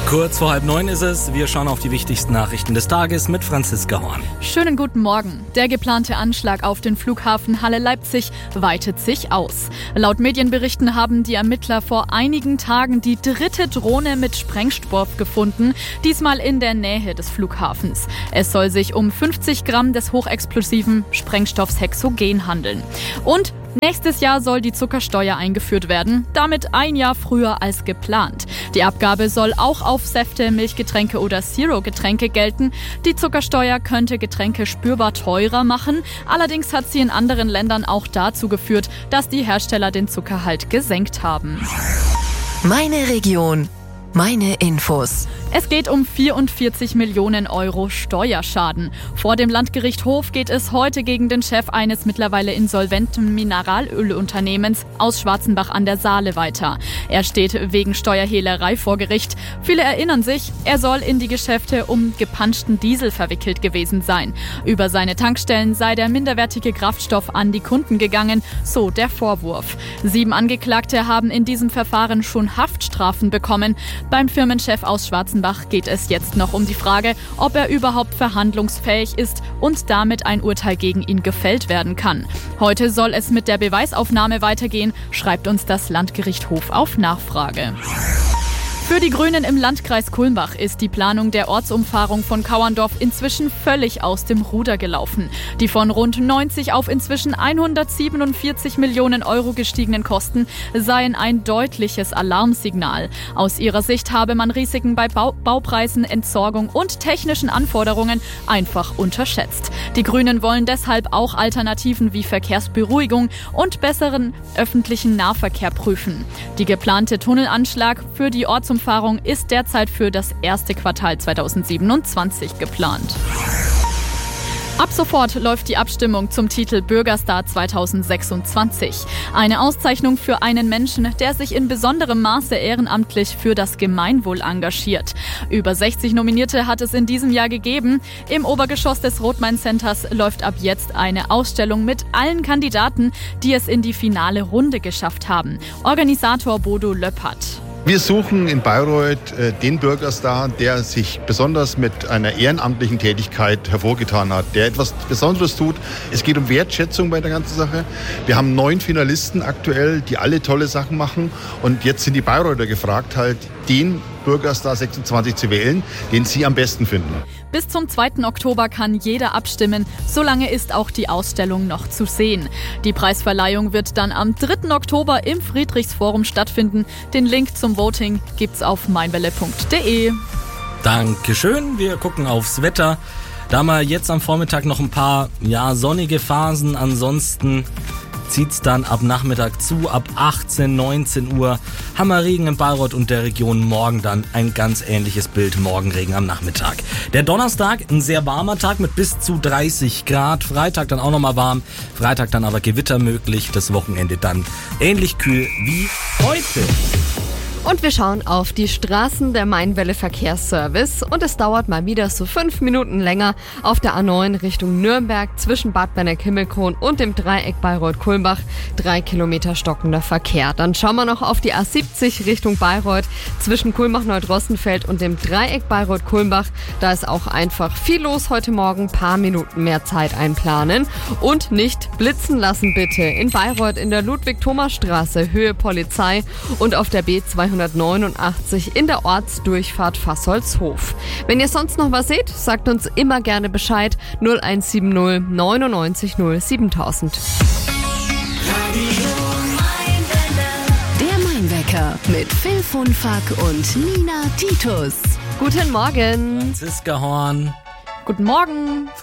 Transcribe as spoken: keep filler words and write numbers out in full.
Kurz vor halb neun ist es. Wir schauen auf die wichtigsten Nachrichten des Tages mit Franziska Horn. Schönen guten Morgen. Der geplante Anschlag auf den Flughafen Halle-Leipzig weitet sich aus. Laut Medienberichten haben die Ermittler vor einigen Tagen die dritte Drohne mit Sprengstoff gefunden, diesmal in der Nähe des Flughafens. Es soll sich um fünfzig Gramm des hochexplosiven Sprengstoffs Hexogen handeln. Und nächstes Jahr soll die Zuckersteuer eingeführt werden, damit ein Jahr früher als geplant. Die Abgabe soll auch auf Säfte, Milchgetränke oder Zero-Getränke gelten. Die Zuckersteuer könnte Getränke spürbar teurer machen. Allerdings hat sie in anderen Ländern auch dazu geführt, dass die Hersteller den Zuckerhalt gesenkt haben. Meine Region. Meine Infos. Es geht um vierundvierzig Millionen Euro Steuerschaden. Vor dem Landgericht Hof geht es heute gegen den Chef eines mittlerweile insolventen Mineralölunternehmens aus Schwarzenbach an der Saale weiter. Er steht wegen Steuerhehlerei vor Gericht. Viele erinnern sich, er soll in die Geschäfte um gepanschten Diesel verwickelt gewesen sein. Über seine Tankstellen sei der minderwertige Kraftstoff an die Kunden gegangen, so der Vorwurf. Sieben Angeklagte haben in diesem Verfahren schon Haftstrafen bekommen. Beim Firmenchef aus Schwarzenbach geht es jetzt noch um die Frage, ob er überhaupt verhandlungsfähig ist und damit ein Urteil gegen ihn gefällt werden kann. Heute soll es mit der Beweisaufnahme weitergehen, schreibt uns das Landgericht Hof auf Nachfrage. Für die Grünen im Landkreis Kulmbach ist die Planung der Ortsumfahrung von Kauerndorf inzwischen völlig aus dem Ruder gelaufen. Die von rund neunzig auf inzwischen hundertsiebenundvierzig Millionen Euro gestiegenen Kosten seien ein deutliches Alarmsignal. Aus ihrer Sicht habe man Risiken bei Bau- Baupreisen, Entsorgung und technischen Anforderungen einfach unterschätzt. Die Grünen wollen deshalb auch Alternativen wie Verkehrsberuhigung und besseren öffentlichen Nahverkehr prüfen. Die geplante Tunnelanschlag für die Ortsumfahrung Umfahrung ist derzeit für das erste Quartal zweitausendsiebenundzwanzig geplant. Ab sofort läuft die Abstimmung zum Titel Bürgerstar zweitausendsechsundzwanzig. Eine Auszeichnung für einen Menschen, der sich in besonderem Maße ehrenamtlich für das Gemeinwohl engagiert. Über sechzig Nominierte hat es in diesem Jahr gegeben. Im Obergeschoss des Rothmein Centers läuft ab jetzt eine Ausstellung mit allen Kandidaten, die es in die finale Runde geschafft haben. Organisator Bodo Löppert. Wir suchen in Bayreuth äh, den Bürgerstar, der sich besonders mit einer ehrenamtlichen Tätigkeit hervorgetan hat, der etwas Besonderes tut. Es geht um Wertschätzung bei der ganzen Sache. Wir haben neun Finalisten aktuell, die alle tolle Sachen machen. Und jetzt sind die Bayreuther gefragt, halt den Bürgerstar sechsundzwanzig zu wählen, den sie am besten finden. Bis zum zweiten Oktober kann jeder abstimmen. Solange ist auch die Ausstellung noch zu sehen. Die Preisverleihung wird dann am dritten Oktober im Friedrichsforum stattfinden. Den Link zum Voting gibt's auf meinwelle punkt de. Dankeschön. Wir gucken aufs Wetter. Da haben wir jetzt am Vormittag noch ein paar ja, sonnige Phasen. Ansonsten zieht's dann ab Nachmittag zu. Ab achtzehn, neunzehn Uhr haben wir Regen in Bayreuth und der Region. Morgen dann ein ganz ähnliches Bild. Morgenregen am Nachmittag. Der Donnerstag, ein sehr warmer Tag mit bis zu dreißig Grad. Freitag dann auch nochmal warm. Freitag dann aber Gewitter möglich. Das Wochenende dann ähnlich kühl wie heute. Und wir schauen auf die Straßen der Mainwelle Verkehrsservice und es dauert mal wieder so fünf Minuten länger auf der A neun Richtung Nürnberg zwischen Bad Benneck-Himmelkron und dem Dreieck Bayreuth-Kulmbach. Drei Kilometer stockender Verkehr. Dann schauen wir noch auf die A siebzig Richtung Bayreuth zwischen Kulmbach-Neudrossenfeld und dem Dreieck Bayreuth-Kulmbach. Da ist auch einfach viel los heute Morgen. Paar Minuten mehr Zeit einplanen. Und nicht blitzen lassen bitte. In Bayreuth in der Ludwig-Thomas-Straße Höhe Polizei und auf der B zweihundertneunundachtzig in der Ortsdurchfahrt Fassholzhof. Wenn ihr sonst noch was seht, sagt uns immer gerne Bescheid. null eins sieben null neunundneunzig null siebentausend. Der Mainwecker mit Phil Funfack und Nina Titus. Guten Morgen. Franziska Horn. Guten Morgen.